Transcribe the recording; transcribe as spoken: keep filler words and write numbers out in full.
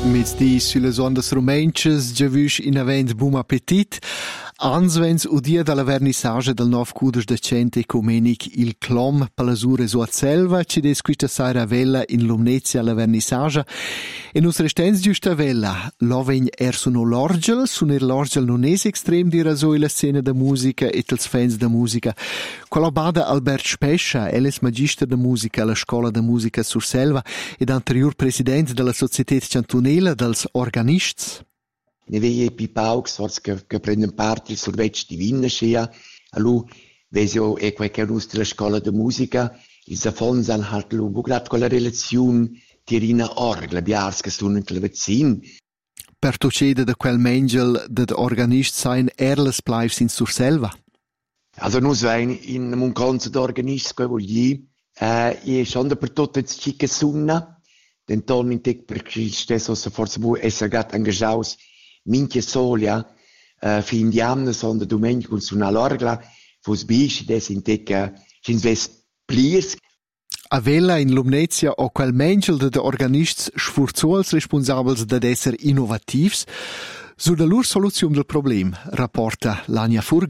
Mit die sulle ondas rumenches giavusch in avent bum appetit. Ansvens udia dalla vernissage del nov cudes de cente ecumenic il clom palasure so selva ci des quista saira vella in Lumnezia la vernissage e nus restens giusta vella lovegn er sono l'orgel sunir l'orgel non es extrem di raso la scena de musica et els fans de musica quella bada Albert Spescia el es magister de musica alla scola de musica sur selva ed anterior president della societat cantunela dels organists. Ne veie pipau sorts che, che prendono parte il sorveccio di Vinnescia, a lui vesio e quel che nostra scuola di musica, il Zafons han halt lu bugrat con la relazione tirina orgla biars che sono in clavecin. Per tucede de quel mengel de organist sein erles bleibs in Surselva. Also nu sein in un conzo d'organist que vogli, eh, e schon da per tutte chique sunna, den ton in tec per stesso se forse bu esser gat engagiaus minche solia uh, fin di anni sonda domenica con su una l'orgla fos bisci des in tec cins ves pliers. A vella in Lumnezia o quel mengel de organists sfurzuols responsabels de esser innovativs, su da lur soluzione del problem, rapporta Lania Furga.